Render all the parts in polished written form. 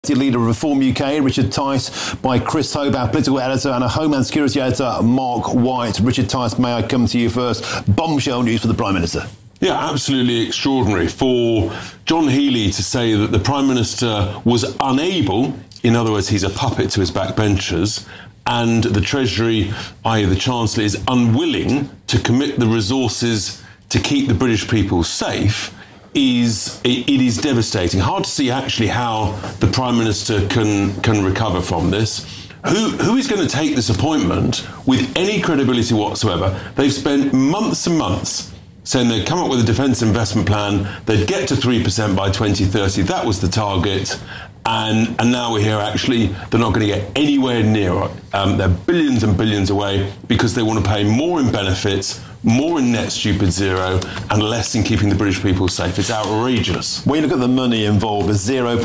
Leader of Reform UK, Richard Tice, by Chris Hope, our political editor, and a Homeland Security editor, Mark White. Richard Tice, may I come to you first? Bombshell news for the Prime Minister. Yeah, absolutely extraordinary for John Healey to say that the Prime Minister was unable, in other words, he's a puppet to his backbenchers, and the Treasury, i.e. the Chancellor, is unwilling to commit the resources to keep the British people safe. It is devastating. Hard to see actually how the Prime Minister can recover from this. Who is going to take this appointment with any credibility whatsoever? They've spent months and months saying they'd come up with a defence investment plan, they'd get to 3% by 2030, that was the target, and now we're here actually, they're not going to get anywhere near it. They're billions and billions away because they want to pay more in benefits, more in net stupid zero, and less in keeping the British people safe. It's outrageous. When you look at the money involved, a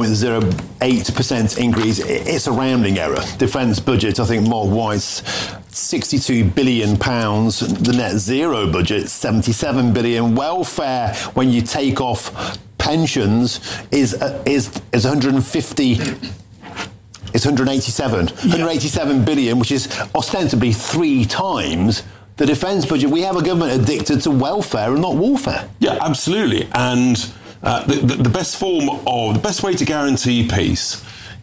0.08% increase, it's a rounding error. Defence budget, I think Mark White's £62 billion. The net zero budget, £77 billion. Welfare, when you take off pensions, is 150. It's 187 billion, which is ostensibly 3 times the defence budget. We have a government addicted to welfare and not warfare. Yeah, absolutely. And the best way to guarantee peace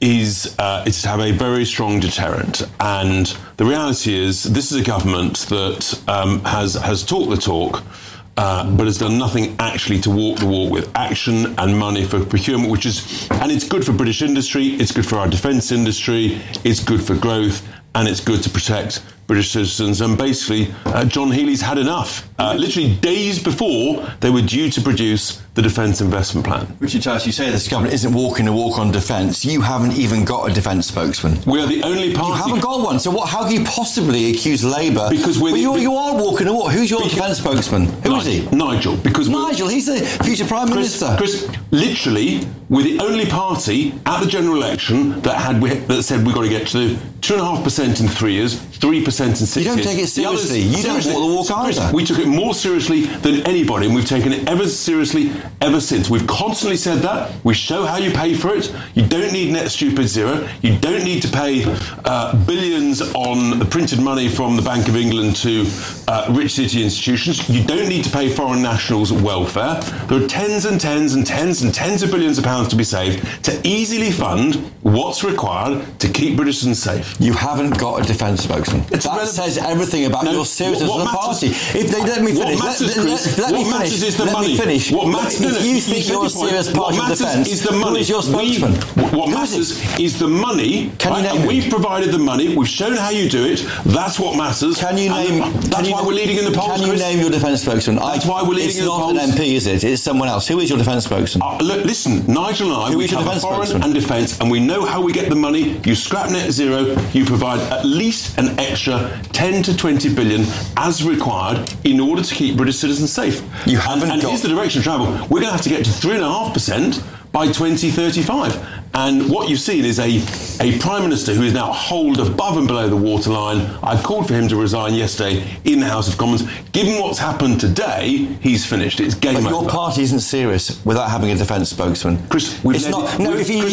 is to have a very strong deterrent. And the reality is, this is a government that has talked the talk, but has done nothing actually to walk the walk with action and money for procurement, and it's good for British industry, it's good for our defence industry, it's good for growth, and it's good to protect British citizens. And basically, John Healey's had enough. Literally days before they were due to produce the Defence Investment Plan. Richard Tice, you say this government isn't walking the walk on defence. You haven't even got a defence spokesman. We are the only party. You haven't got one. So how can you possibly accuse Labour? Because you are walking the walk. Who's your defence spokesman? Who is he? Nigel. Nigel, he's the future Prime Minister. Chris, literally, we're the only party at the general election that said we've got to get to 2.5% in 3 years, 3% in 6 years. You don't take it seriously. You don't walk the walk either. We took it more seriously than anybody, and we've taken it ever seriously ever since. We've constantly said that. We show how you pay for it. You don't need net stupid zero. You don't need to pay billions on the printed money from the Bank of England to rich city institutions. You don't need to pay foreign nationals welfare. There are tens and tens and tens and tens of billions of pounds to be saved to easily fund what's required to keep British citizens safe. You haven't got a defence spokesman. That says everything about your seriousness as a party. If they let me finish, let me finish. What matters, if you think you're a serious party of defence, who is your spokesman? What matters is the money. We've provided the money. We've shown how you do it. That's what matters. That's why we're leading in the polls. Can you name your defence spokesman? That's why we're leading in the polls. It's not an MP, is it? It's someone else. Who is your defence spokesman? Look, listen, Nigel and I, we have foreign and defence, and we know how we get the money. You scrap net zero, you provide at least an extra 10 to 20 billion as required in order to keep British citizens safe. You haven't and here's the direction of travel. We're going to have to get to 3.5% by 2035. And what you've seen is a Prime Minister who is now holed above and below the waterline. I called for him to resign yesterday in the House of Commons. Given what's happened today, he's finished. It's game over. Your party isn't serious without having a defence spokesman. Chris, you can't come to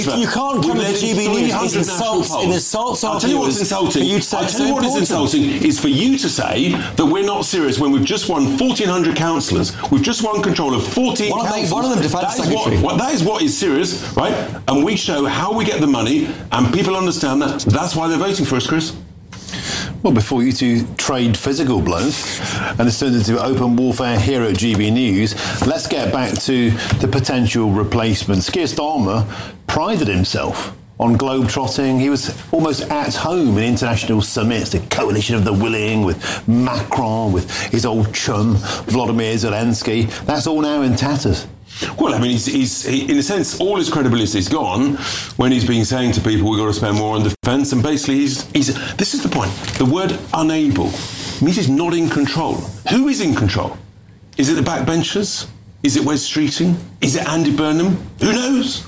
the GB News. It insults our viewers. I'll tell you what's insulting. What is insulting is for you to say that we're not serious when we've just won 1,400 councillors. We've just won control of 14 councils. One of them defence secretary. That is what is serious, right? And we show how we get the money, and people understand that. That's why they're voting for us, Chris. Well, before you two trade physical blows, and it's turned into open warfare here at GB News, let's get back to the potential replacements. Keir Starmer prided himself on globe-trotting. He was almost at home in international summits, the coalition of the willing, with Macron, with his old chum, Volodymyr Zelensky. That's all now in tatters. Well, I mean, he's in a sense, all his credibility is gone when he's been saying to people we've got to spend more on defence, and basically he's this is the point. The word unable means he's not in control. Who is in control? Is it the backbenchers? Is it Wes Streeting? Is it Andy Burnham? Who knows?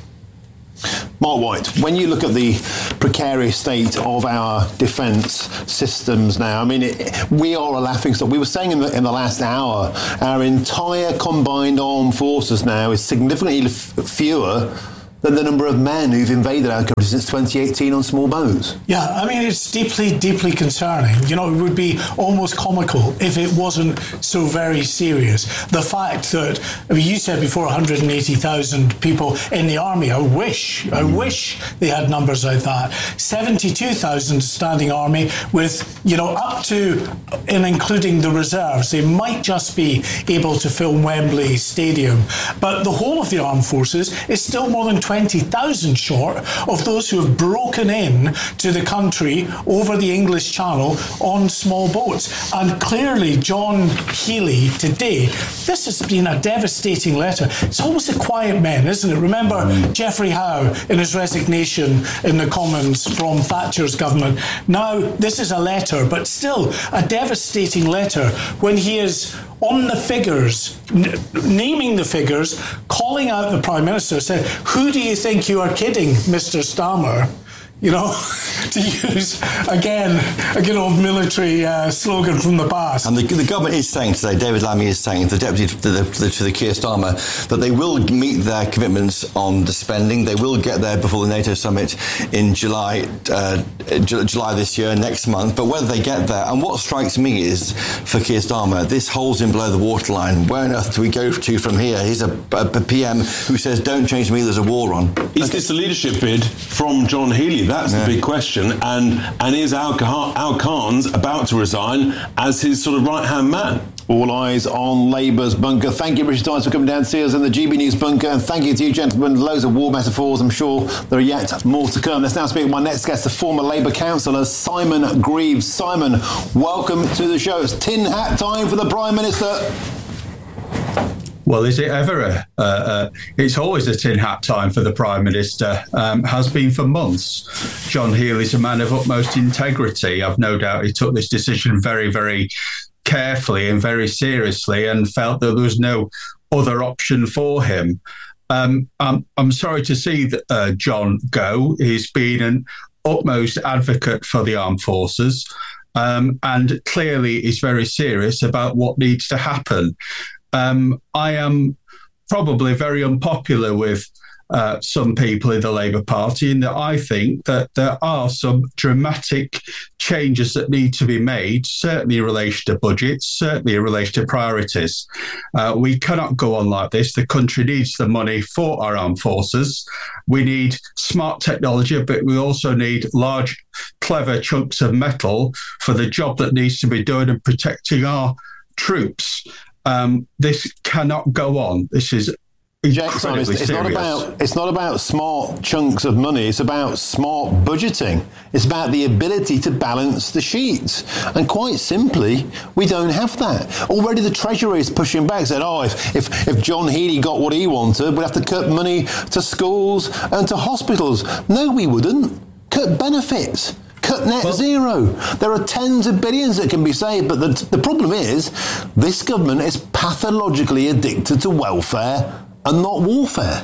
Mark White, when you look at the precarious state of our defence systems now, I mean, we are a laughingstock. We were saying in the last hour, our entire combined armed forces now is significantly fewer than the number of men who've invaded our country since 2018 on small boats. Yeah, I mean, it's deeply, deeply concerning. You know, it would be almost comical if it wasn't so very serious. The fact that, I mean, you said before 180,000 people in the army. I wish they had numbers like that. 72,000 standing army with, you know, up to and including the reserves. They might just be able to fill Wembley Stadium. But the whole of the armed forces is still more than 20,000 short of those who have broken in to the country over the English Channel on small boats. And clearly, John Healey today, this has been a devastating letter. It's almost the quiet men, isn't it? Remember Geoffrey Howe in his resignation in the Commons from Thatcher's government. Now, this is a letter, but still a devastating letter when he is on the figures, naming the figures, calling out the Prime Minister, saying, "Who do you think you are kidding, Mr. Starmer?" You know, to use, again, a good old military slogan from the past. And the government is saying today, David Lammy is saying, the deputy to the Keir Starmer, that they will meet their commitments on the spending. They will get there before the NATO summit in July this year, next month. But whether they get there, and what strikes me is, for Keir Starmer, this holds him below the waterline. Where on earth do we go to from here? He's a PM who says, "Don't change me, there's a war on." Is this a leadership bid from John Healey? That's the big question. And is Al Khan's about to resign as his sort of right-hand man? All eyes on Labour's bunker. Thank you, Richard Tice, for coming down to see us in the GB News bunker. And thank you to you, gentlemen. Loads of war metaphors. I'm sure there are yet more to come. Let's now speak with my next guest, the former Labour councillor, Simon Greaves. Simon, welcome to the show. It's tin hat time for the Prime Minister. Well, is it ever it's always a tin hat time for the Prime Minister, has been for months. John Healey's a man of utmost integrity. I've no doubt he took this decision very, very carefully and very seriously and felt that there was no other option for him. I'm sorry to see John go. He's been an utmost advocate for the armed forces and clearly is very serious about what needs to happen. I am probably very unpopular with some people in the Labour Party in that I think that there are some dramatic changes that need to be made, certainly in relation to budgets, certainly in relation to priorities. We cannot go on like this. The country needs the money for our armed forces. We need smart technology, but we also need large, clever chunks of metal for the job that needs to be done in protecting our troops. This cannot go on. This is incredibly serious. It's not about smart chunks of money. It's about smart budgeting. It's about the ability to balance the sheets. And quite simply, we don't have that. Already the Treasury is pushing back, saying, if John Healey got what he wanted, we'd have to cut money to schools and to hospitals. No, we wouldn't. Cut benefits. Cut net zero. There are tens of billions that can be saved, but the problem is this government is pathologically addicted to welfare and not warfare.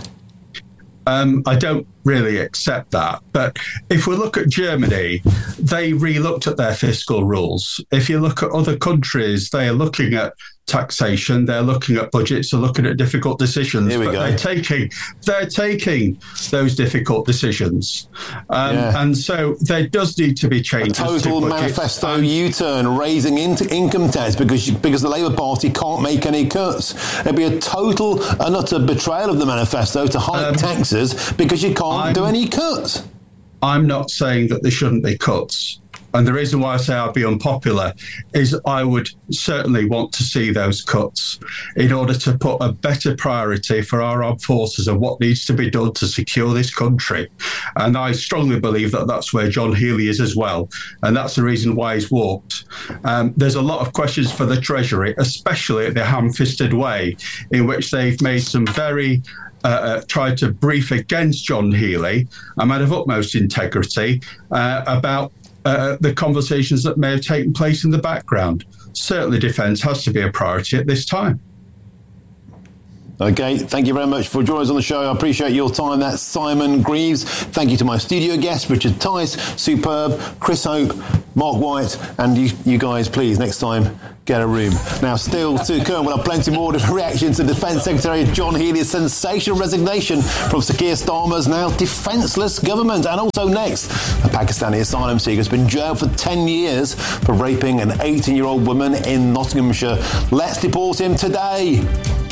I don't really accept that. But if we look at Germany, they re-looked at their fiscal rules. If you look at other countries, they are looking at taxation, they're looking at budgets, they're looking at difficult decisions. Here we go. They're taking those difficult decisions. And so there does need to be changes. A total manifesto U-turn, raising income tax because the Labour Party can't make any cuts. It'd be a total and utter betrayal of the manifesto to hike taxes because you can't do any cuts. I'm not saying that there shouldn't be cuts. And the reason why I say I'd be unpopular is I would certainly want to see those cuts in order to put a better priority for our armed forces and what needs to be done to secure this country. And I strongly believe that that's where John Healey is as well. And that's the reason why he's walked. There's a lot of questions for the Treasury, especially the ham-fisted way in which they've made some very tried to brief against John Healey, a man of utmost integrity, about the conversations that may have taken place in the background. Certainly defence has to be a priority at this time. Okay, thank you very much for joining us on the show. I appreciate your time. That's Simon Greaves. Thank you to my studio guests, Richard Tice, superb, Chris Hope, Mark White, and you guys, please, next time, get a room. Now, still to come, we'll have plenty more reaction to Defence Secretary John Healey's sensational resignation from Sir Keir Starmer's now defenceless government. And also next, a Pakistani asylum seeker has been jailed for 10 years for raping an 18-year-old woman in Nottinghamshire. Let's deport him today.